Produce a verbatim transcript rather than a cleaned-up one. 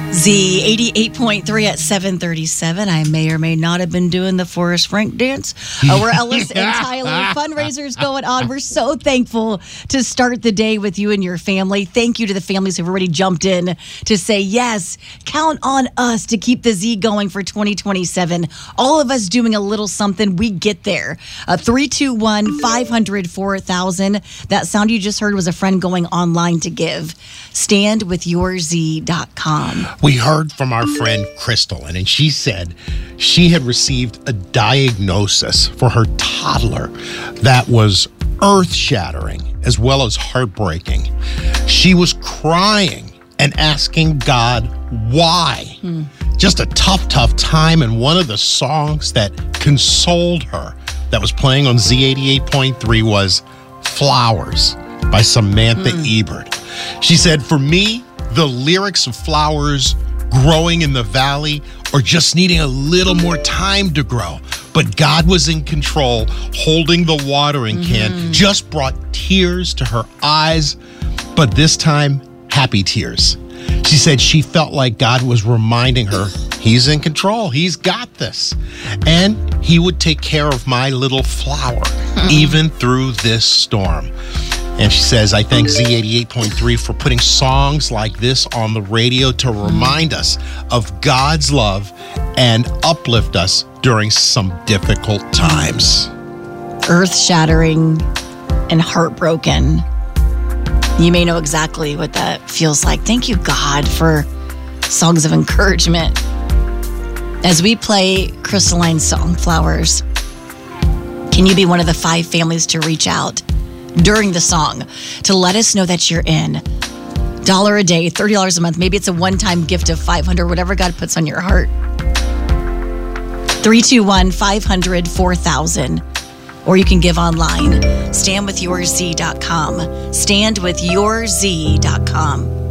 Z eighty-eight point three at seven thirty-seven. I may or may not have been doing the Forrest Frank dance. Uh, we're Ellis and Tyler. Fundraisers going on. We're so thankful to start the day with you and your family. Thank you to the families who've already jumped in to say, yes, count on us to keep the Z going for twenty twenty-seven. All of us doing a little something. We get there. Uh, three two one, five hundred, four thousand. That sound you just heard was a friend going online to give. stand with your z dot com. We heard from our friend Crystal, and she said she had received a diagnosis for her toddler that was earth-shattering as well as heartbreaking. She was crying and asking God why. Hmm. Just a tough, tough time, and one of the songs that consoled her that was playing on Z eighty-eight point three was Flowers by Samantha mm. Ebert. She said, for me, the lyrics of Flowers growing in the valley or just needing a little more time to grow, but God was in control, holding the watering mm-hmm. can, just brought tears to her eyes, but this time, happy tears. She said she felt like God was reminding her, he's in control, he's got this, and he would take care of my little flower, even through this storm. And she says, I thank Z eighty-eight point three for putting songs like this on the radio to remind us of God's love and uplift us during some difficult times. Earth-shattering and heartbroken. You may know exactly what that feels like. Thank you, God, for songs of encouragement. As we play Crystaline's song, Flowers, can you be one of the five families to reach out during the song to let us know that you're in? Dollar a day, thirty dollars a month. Maybe it's a one-time gift of five hundred dollars, whatever God puts on your heart. three two one, five hundred, four thousand. Or you can give online. stand with your z dot com. stand with your z dot com.